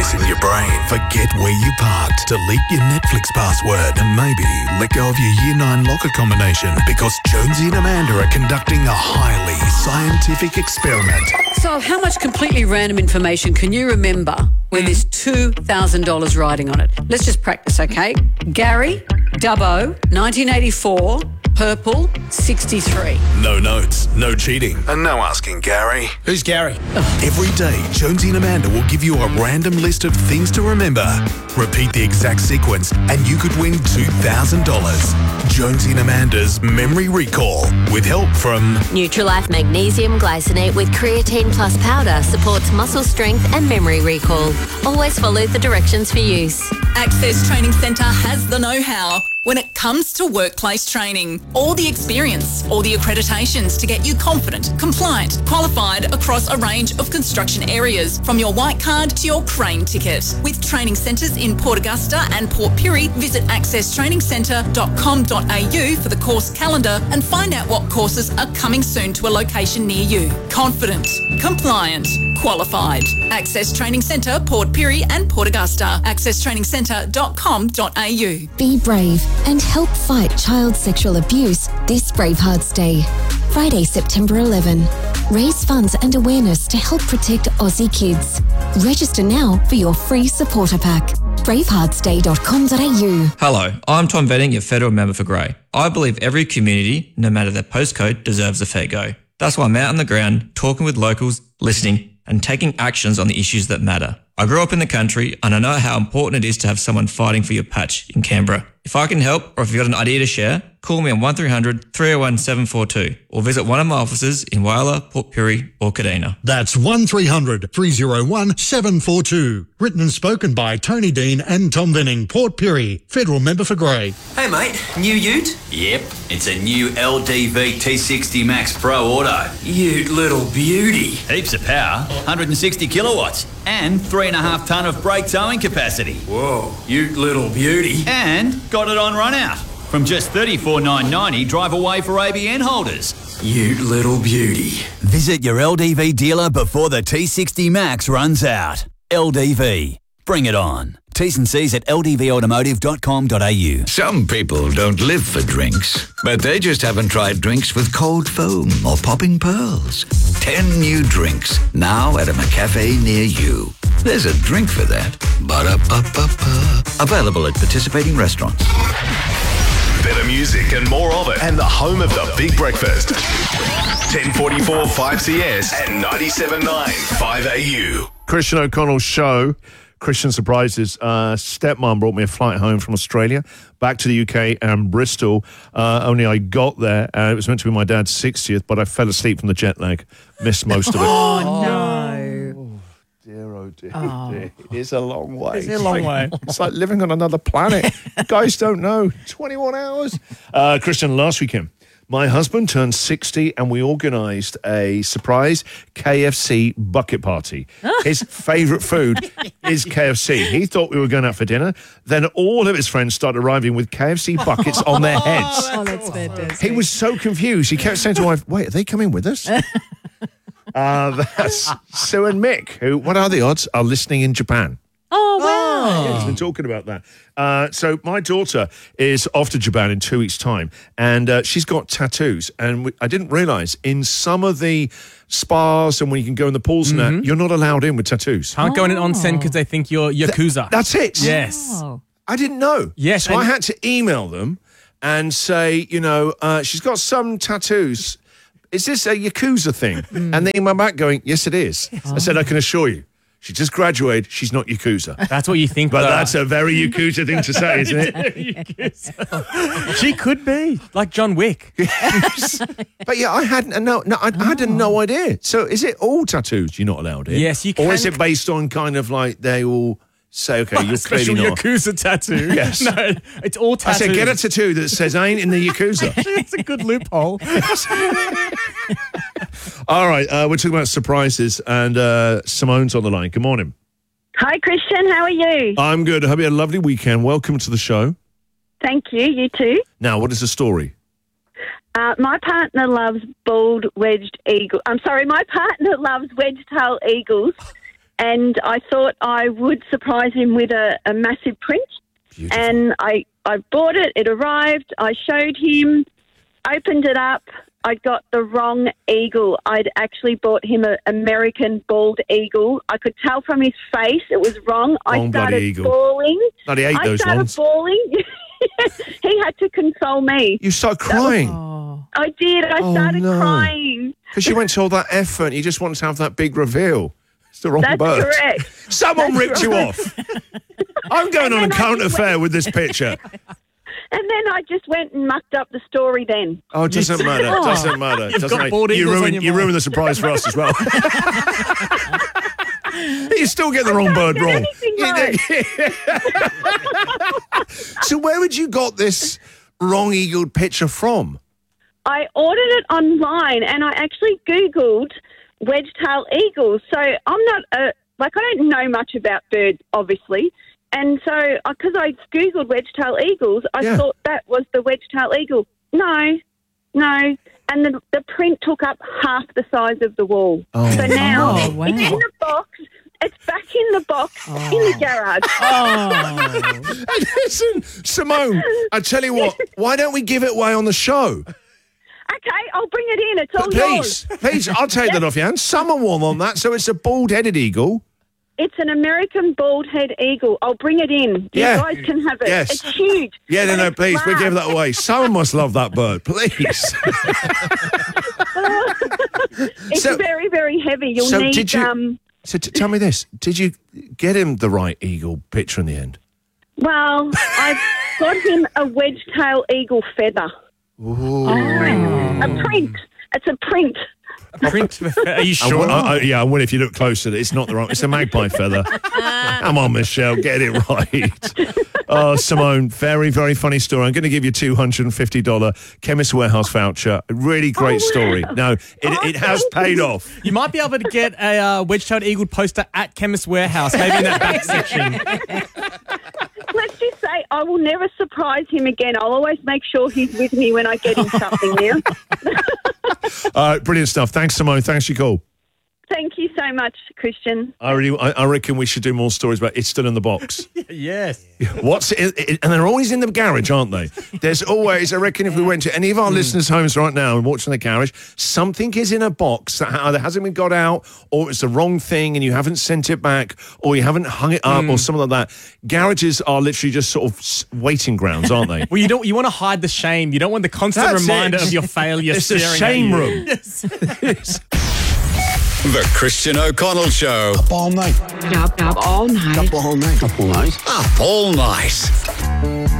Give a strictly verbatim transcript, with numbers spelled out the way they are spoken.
space in your brain. Forget where you parked. Delete your Netflix password and maybe let go of your year nine locker combination because Jonesy and Amanda are conducting a highly scientific experiment. So how much completely random information can you remember when there's two thousand dollars riding on it? Let's just practice, okay? Gary, Dubbo, nineteen eighty-four, purple, sixty-three. No notes, no cheating, and no asking Gary. Who's Gary? Every day, Jonesy and Amanda will give you a random list of things to remember. Repeat the exact sequence, and you could win two thousand dollars. Jonesy and Amanda's Memory Recall, with help from Nutrilife Magnesium Glycinate with Creatine Plus Powder supports muscle strength and memory recall. Always follow the directions for use. Access Training Centre has the know-how when it comes to workplace training. All the experience, all the accreditations to get you confident, compliant, qualified across a range of construction areas, from your white card to your crane ticket. With training centres in Port Augusta and Port Pirie, visit access training centre dot com dot a u for the course calendar and find out what courses are coming soon to a location near you. Confident, compliant, qualified. Access Training Centre, Port Pirie and Port Augusta. access training centre dot com dot a u. Be brave and help fight child sexual abuse this Bravehearts Day. Friday, September eleventh. Raise funds and awareness to help protect Aussie kids. Register now for your free supporter pack. bravehearts day dot com dot a u. Hello, I'm Tom Venning, your federal member for Grey. I believe every community, no matter their postcode, deserves a fair go. That's why I'm out on the ground, talking with locals, listening, and taking actions on the issues that matter. I grew up in the country and I know how important it is to have someone fighting for your patch in Canberra. If I can help, or if you've got an idea to share, call me on one three hundred, three oh one, seven four two or visit one of my offices in Whyalla, Port Pirie or Kadina. That's one three hundred, three oh one, seven four two. Written and spoken by Tony Dean and Tom Venning, Port Pirie, federal member for Grey. Hey mate, new ute? Yep, it's a new L D V T sixty Max Pro Auto. Ute little beauty. Heaps of power, one hundred sixty kilowatts and three and a half tonne of brake towing capacity. Whoa, ute little beauty. And got it on run out. From just thirty-four thousand nine hundred ninety dollars, drive away for A B N holders. Ute little beauty. Visit your L D V dealer before the T sixty Max runs out. L D V. Bring it on. T's and C's at l d v automotive dot com dot a u. Some people don't live for drinks, but they just haven't tried drinks with cold foam or popping pearls. Ten new drinks, now at a McCafe near you. There's a drink for that. Ba-da-ba-ba-ba. Available at participating restaurants. better music and more of it, and the home of the Big Breakfast. ten forty-four five C S and ninety-seven point nine five A U. Christian O'Connell's show. Christian surprises. Uh, stepmom brought me a flight home from Australia, back to the U K and Bristol. Uh, only I got there, and it was meant to be my dad's sixtieth, but I fell asleep from the jet lag. Missed most of it. Oh, no. Oh, dear, oh, dear, Oh. dear. It's a long way. It's a long way. It's like living on another planet. Guys don't know. twenty-one hours. Uh, Christian, last weekend, my husband turned sixty and we organised a surprise K F C bucket party. His favourite food is K F C. He thought we were going out for dinner. Then all of his friends started arriving with K F C buckets on their heads. Oh, that's fantastic. He was so confused. He kept saying to my wife, wait, are they coming with us? uh, that's Sue and Mick, who, what are the odds, are listening in Japan. Oh, wow. Yeah, he's been talking about that. Uh, so my daughter is off to Japan in two weeks' time, and uh, she's got tattoos. And we, I didn't realise, in some of the spas and when you can go in the pools and that, you're not allowed in with tattoos. Can't go in an onsen because they think you're Yakuza. Th- that's it. Yes. Oh. I didn't know. Yes, So and- I had to email them and say, you know, uh, she's got some tattoos. Is this a Yakuza thing? And they emailed back going, yes, it is. I said, I can assure you. She just graduated. She's not Yakuza. That's what you think. But though. that's a very Yakuza thing to say, isn't it? She could be like John Wick. But yeah, I had no, no I, I had no idea. So is it all tattoos you're not allowed in? Yes, you Or is can- it based on kind of like they all say, okay, you're Special clearly not. Yakuza tattoo. Yes. No, it's all I tattoos. said, get a tattoo that says I ain't in the Yakuza. It's a good loophole. All right, uh, we're talking about surprises, and uh, Simone's on the line. Good morning. Hi, Christian. How are you? I'm good. I hope you had a lovely weekend. Welcome to the show. Thank you. You too. Now, what is the story? Uh, my partner loves bald wedged eagle. I'm sorry, my partner loves wedge-tail eagles, and I thought I would surprise him with a, a massive print. Beautiful. And I, I bought it. It arrived. I showed him, opened it up. I got the wrong eagle. I'd actually bought him an American bald eagle. I could tell from his face it was wrong. Wrong I bloody started eagle. bawling. Bloody hate I those started ones. bawling. He had to console me. You started crying I did. I Oh, started no. crying. because you went to all that effort and you just wanted to have that big reveal. It's the wrong That's bird. correct. Someone That's ripped you right. off. I'm going on a then I current just affair with this picture. And then I just went and mucked up the story then. Oh, it doesn't matter. It doesn't matter. It You've doesn't got matter. bald You eagles on ruined, your you mind. ruined the surprise for us as well. You still get the wrong bird Did wrong. anything right. So where would you got this wrong-eagled picture from? I ordered it online and I actually Googled wedge-tail eagles. So I'm not, a, like, I don't know much about birds, obviously. And so, because I Googled wedge-tail eagles, I Yeah. thought that was the wedge-tail eagle. No, no. And the, the print took up half the size of the wall. Oh. So now Oh, wow. it's in the box. It's back in the box in the garage. Oh. Hey, listen, Simone, I tell you what, why don't we give it away on the show? Okay, I'll bring it in. It's all yours. Please, please, I'll take that off your hands. Someone warm on that, so it's a bald-headed eagle. It's an American bald head eagle. I'll bring it in. You Yeah. guys can have it. Yes. It's huge. Yeah, no, But no, it's please, we large. give that away. Someone must love that bird, please. It's So- very, very heavy. You'll so need did you- um So t- tell me this, did you get him the right eagle picture in the end? well, I've got him a wedge-tail eagle feather. Ooh. A print. It's a print. Print. Are you I sure? w- I- I- yeah, I will if you look closer. It's not the wrong. It's a magpie feather. Come on, Michelle, get it right. Oh, Simone, very, very funny story. I'm going to give you a two hundred fifty dollars Chemist Warehouse voucher. A really great Oh, story. wow. No, it, Oh, it has thank paid you. off. You might be able to get a uh, wedge-tailed eagle poster at Chemist Warehouse, maybe in that back section. Let's just say I will never surprise him again. I'll always make sure he's with me when I get him something now. All right, brilliant stuff. Thanks, Simone. Thanks for your call. Thank you so much, Christian. I really, I, I reckon we should do more stories about it's still in the box. Yes. What's it, it, and they're always in the garage, aren't they? There's always, I reckon, if we went to any of our listeners' homes right now and watching the garage, something is in a box that either hasn't been got out, or it's the wrong thing and you haven't sent it back, or you haven't hung it up, or something like that. Garages are literally just sort of s- waiting grounds, aren't they? Well, you don't. You want to hide the shame. You don't want the constant That's reminder it. of your failure. It's the staring shame at you. room. Yes. The Christian O'Connell Show. Up all night. Up, up all night. Up all night. Up all night. Up all night.